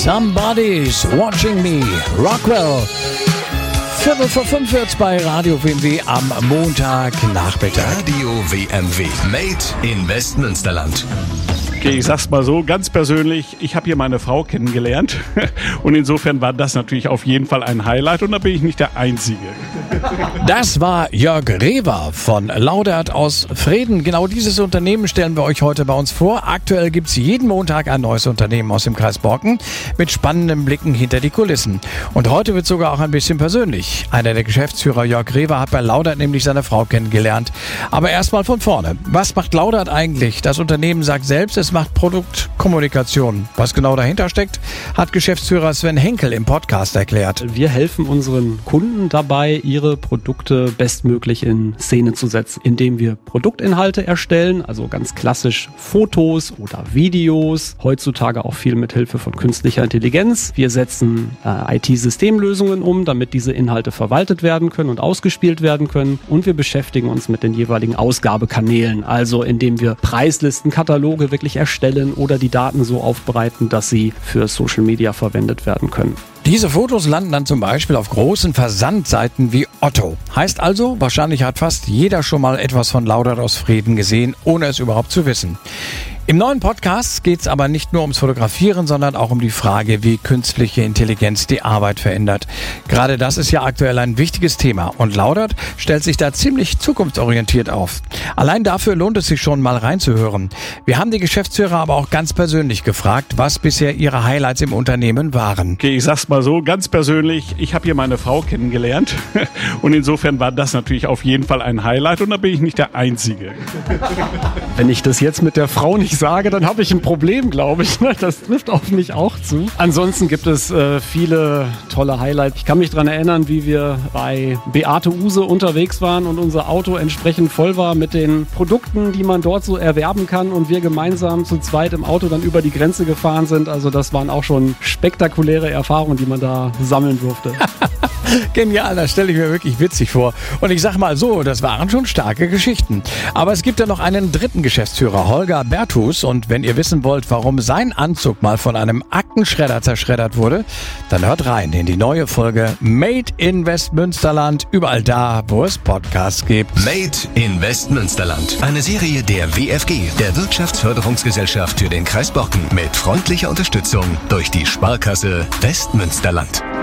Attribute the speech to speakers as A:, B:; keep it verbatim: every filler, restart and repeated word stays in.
A: Somebody's Watching Me, Rockwell. Viertel vor fünf wird's bei Radio W M W am Montagnachmittag.
B: Radio W M W, Made in Westmünsterland.
C: Okay, ich sag's mal so, ganz persönlich, ich habe hier meine Frau kennengelernt und insofern war das natürlich auf jeden Fall ein Highlight und da bin ich nicht der Einzige.
A: Das war Jörg Rewer von Laudert aus Vreden. Genau dieses Unternehmen stellen wir euch heute bei uns vor. Aktuell gibt's jeden Montag ein neues Unternehmen aus dem Kreis Borken mit spannenden Blicken hinter die Kulissen. Und heute wird sogar auch ein bisschen persönlich. Einer der Geschäftsführer, Jörg Rewer, hat bei Laudert nämlich seine Frau kennengelernt. Aber erstmal von vorne. Was macht Laudert eigentlich? Das Unternehmen sagt selbst, es macht Produktkommunikation. Was genau dahinter steckt, hat Geschäftsführer Sven Henkel im Podcast erklärt.
D: Wir helfen unseren Kunden dabei, ihre Produkte bestmöglich in Szene zu setzen, indem wir Produktinhalte erstellen, also ganz klassisch Fotos oder Videos, heutzutage auch viel mit Hilfe von künstlicher Intelligenz. Wir setzen äh, I T-Systemlösungen um, damit diese Inhalte verwaltet werden können und ausgespielt werden können, und wir beschäftigen uns mit den jeweiligen Ausgabekanälen, also indem wir Preislisten, Kataloge wirklich erstellen oder die Daten so aufbereiten, dass sie für Social Media verwendet werden können.
A: Diese Fotos landen dann zum Beispiel auf großen Versandseiten wie Otto. Heißt also, wahrscheinlich hat fast jeder schon mal etwas von Laudert aus Vreden gesehen, ohne es überhaupt zu wissen. Im neuen Podcast geht es aber nicht nur ums Fotografieren, sondern auch um die Frage, wie künstliche Intelligenz die Arbeit verändert. Gerade das ist ja aktuell ein wichtiges Thema und Laudert stellt sich da ziemlich zukunftsorientiert auf. Allein dafür lohnt es sich schon mal reinzuhören. Wir haben die Geschäftsführer aber auch ganz persönlich gefragt, was bisher ihre Highlights im Unternehmen waren.
C: Okay, ich sag's mal so, ganz persönlich, ich habe hier meine Frau kennengelernt und insofern war das natürlich auf jeden Fall ein Highlight und da bin ich nicht der Einzige.
D: Wenn ich das jetzt mit der Frau nicht sage, dann habe ich ein Problem, glaube ich. Das trifft auf mich auch zu. Ansonsten gibt es äh, viele tolle Highlights. Ich kann mich daran erinnern, wie wir bei Beate Uhse unterwegs waren und unser Auto entsprechend voll war mit den Produkten, die man dort so erwerben kann, und wir gemeinsam zu zweit im Auto dann über die Grenze gefahren sind. Also das waren auch schon spektakuläre Erfahrungen, die man da sammeln durfte.
A: Genial, das stelle ich mir wirklich witzig vor. Und ich sag mal so, das waren schon starke Geschichten. Aber es gibt ja noch einen dritten Geschäftsführer, Holger Berthus. Und wenn ihr wissen wollt, warum sein Anzug mal von einem Aktenschredder zerschreddert wurde, dann hört rein in die neue Folge Made in Westmünsterland. Überall da, wo es Podcasts gibt.
B: Made in Westmünsterland. Eine Serie der W F G, der Wirtschaftsförderungsgesellschaft für den Kreis Borken. Mit freundlicher Unterstützung durch die Sparkasse Westmünsterland.